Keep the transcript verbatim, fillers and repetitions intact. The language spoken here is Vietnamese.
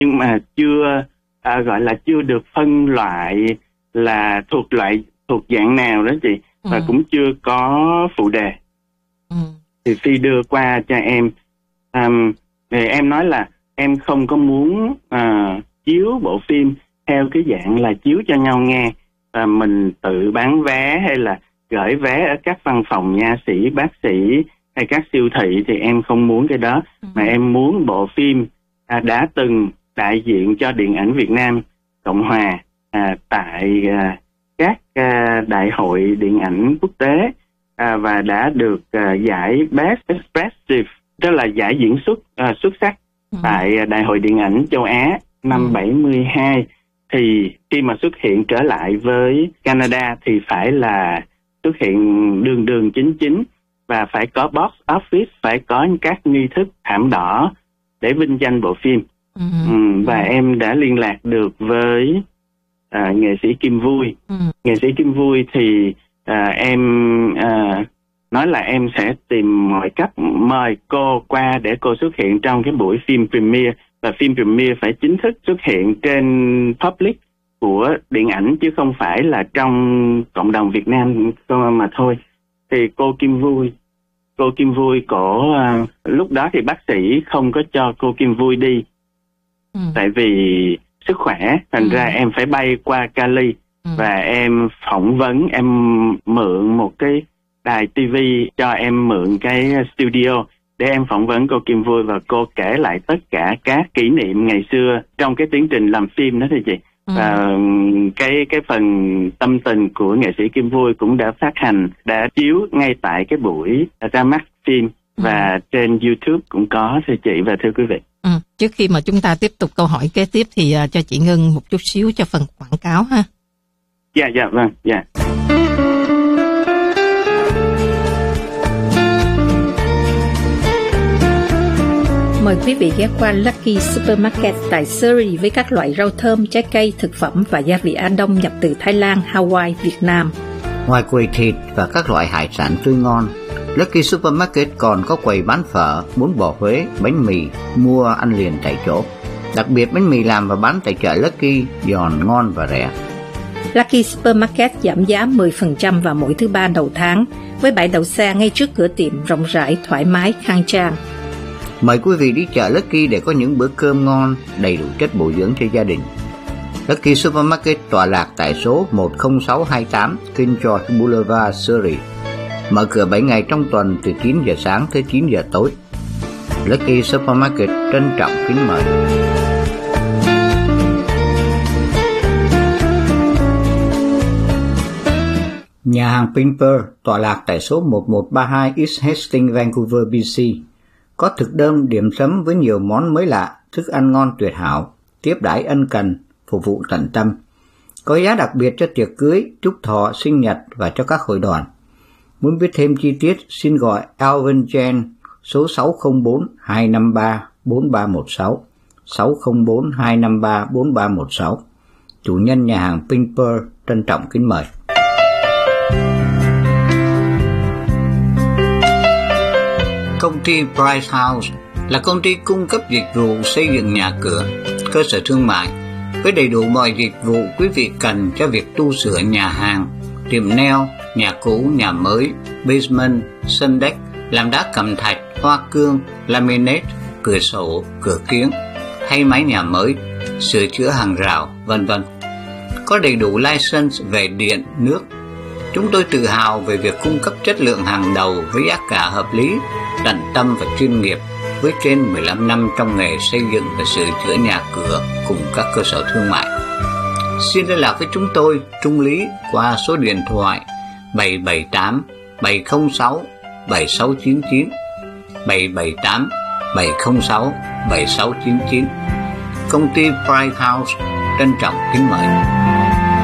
nhưng mà chưa à, gọi là chưa được phân loại là thuộc loại thuộc dạng nào đó chị, và ừ. cũng chưa có phụ đề. Ừ. Thì Phi đưa qua cho em, um, thì em nói là em không có muốn uh, chiếu bộ phim theo cái dạng là chiếu cho nhau nghe, và mình tự bán vé hay là gửi vé ở các văn phòng nha sĩ, bác sĩ hay các siêu thị, thì em không muốn cái đó. Ừ. Mà em muốn bộ phim à, đã từng đại diện cho điện ảnh Việt Nam Cộng Hòa à, tại à, các à, đại hội điện ảnh quốc tế à, và đã được à, giải Best Expressive, tức là giải diễn xuất à, xuất sắc ừ. tại à, Đại hội Điện ảnh Châu Á năm ừ. bảy mươi hai. Thì khi mà xuất hiện trở lại với Canada thì phải là xuất hiện đường đường chính chính, và phải có box office, phải có các nghi thức thảm đỏ để vinh danh bộ phim. Ừ. Ừ, và ừ. em đã liên lạc được với à, nghệ sĩ Kim Vui. Ừ. Nghệ sĩ Kim Vui thì à, em à, nói là em sẽ tìm mọi cách mời cô qua để cô xuất hiện trong cái buổi phim premiere, và phim premiere phải chính thức xuất hiện trên public của điện ảnh chứ không phải là trong cộng đồng Việt Nam mà thôi. Thì cô Kim Vui, cô Kim Vui cổ uh, lúc đó thì bác sĩ không có cho cô Kim Vui đi, ừ. tại vì sức khỏe, thành ừ. ra em phải bay qua Cali, ừ. và em phỏng vấn, em mượn một cái đài ti vi cho em mượn cái studio để em phỏng vấn cô Kim Vui, và cô kể lại tất cả các kỷ niệm ngày xưa trong cái tiến trình làm phim đó thì chị. Ừ. Và cái cái phần tâm tình của nghệ sĩ Kim Vui cũng đã phát hành, đã chiếu ngay tại cái buổi ra mắt phim, ừ. và trên YouTube cũng có thưa chị và thưa quý vị. Ừ. Trước khi mà chúng ta tiếp tục câu hỏi kế tiếp thì uh, cho chị Ngân một chút xíu cho phần quảng cáo ha. Dạ dạ vâng, dạ. Mời quý vị ghé qua Lucky Supermarket tại Surrey với các loại rau thơm, trái cây, thực phẩm và gia vị Á Đông nhập từ Thái Lan, Hawaii, Việt Nam. Ngoài quầy thịt và các loại hải sản tươi ngon, Lucky Supermarket còn có quầy bán phở, bún bò Huế, bánh mì, mua ăn liền tại chỗ. Đặc biệt bánh mì làm và bán tại chợ Lucky giòn, ngon và rẻ. Lucky Supermarket giảm giá mười phần trăm vào mỗi thứ ba đầu tháng, với bãi đậu xe ngay trước cửa tiệm rộng rãi, thoải mái, khang trang. Mời quý vị đi chợ Lucky để có những bữa cơm ngon, đầy đủ chất bổ dưỡng cho gia đình. Lucky Supermarket tọa lạc tại số một không sáu hai tám King George Boulevard, Surrey. Mở cửa bảy ngày trong tuần từ chín giờ sáng tới chín giờ tối. Lucky Supermarket trân trọng kính mời. Nhà hàng Pimper tọa lạc tại số một một ba hai East Hastings, Vancouver, bê xê. Có thực đơn điểm sắm với nhiều món mới lạ, thức ăn ngon tuyệt hảo, tiếp đãi ân cần, phục vụ tận tâm. Có giá đặc biệt cho tiệc cưới, chúc thọ, sinh nhật và cho các hội đoàn. Muốn biết thêm chi tiết, xin gọi Alvin Jen số sáu không bốn hai năm ba bốn ba một sáu, sáu không bốn hai năm ba bốn ba một sáu. Chủ nhân nhà hàng Pimper trân trọng kính mời. Công ty Bright House là công ty cung cấp dịch vụ xây dựng nhà cửa, cơ sở thương mại với đầy đủ mọi dịch vụ quý vị cần cho việc tu sửa nhà hàng, tiệm nail, nhà cũ, nhà mới, basement, sân deck, làm đá cẩm thạch, hoa cương, laminate, cửa sổ, cửa kiếng, thay mái nhà mới, sửa chữa hàng rào, vân vân. Có đầy đủ license về điện, nước. Chúng tôi tự hào về việc cung cấp chất lượng hàng đầu với giá cả hợp lý, tận tâm và chuyên nghiệp, với trên mười lăm năm trong nghề xây dựng và sửa chữa nhà cửa cùng các cơ sở thương mại. Xin liên lạc với chúng tôi, Trung Lý, qua số điện thoại bảy bảy tám bảy không sáu bảy sáu chín chín, bảy bảy tám bảy không sáu bảy sáu chín chín. Công ty Bright House trân trọng kính mời.